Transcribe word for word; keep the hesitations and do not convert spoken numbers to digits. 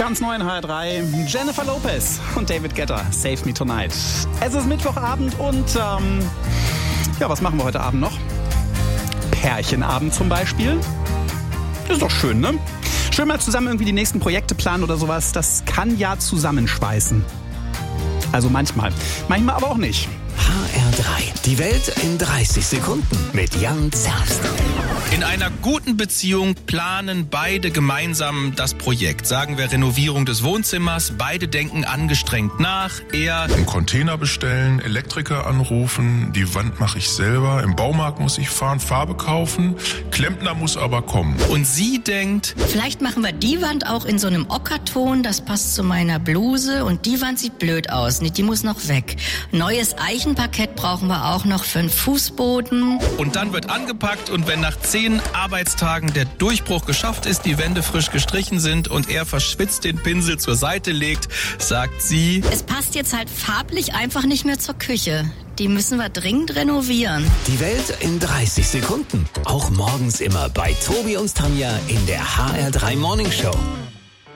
Ganz neu in H R drei, Jennifer Lopez und David Guetta, Save Me Tonight. Es ist Mittwochabend und ähm, ja, was machen wir heute Abend noch? Pärchenabend zum Beispiel. Ist doch schön, ne? Schön mal zusammen irgendwie die nächsten Projekte planen oder sowas. Das kann ja zusammenschweißen. Also manchmal. Manchmal aber auch nicht. H R drei. Die Welt in dreißig Sekunden mit Jan Zerbst. In einer guten Beziehung planen beide gemeinsam das Projekt. Sagen wir Renovierung des Wohnzimmers. Beide denken angestrengt nach. Er einen Container bestellen, Elektriker anrufen, die Wand mache ich selber, im Baumarkt muss ich fahren, Farbe kaufen, Klempner muss aber kommen. Und sie denkt, vielleicht machen wir die Wand auch in so einem Ockerton, das passt zu meiner Bluse und die Wand sieht blöd aus, die muss noch weg. Neues Eichenparkett brauchen wir auch noch für einen Fußboden. Und dann wird angepackt und wenn nach zehn Arbeitstagen der Durchbruch geschafft ist, die Wände frisch gestrichen sind und er verschwitzt den Pinsel zur Seite legt, sagt sie, es passt jetzt halt farblich einfach nicht mehr zur Küche. Die müssen wir dringend renovieren. Die Welt in dreißig Sekunden. Auch morgens immer bei Tobi und Tanja in der H R drei Morning Show.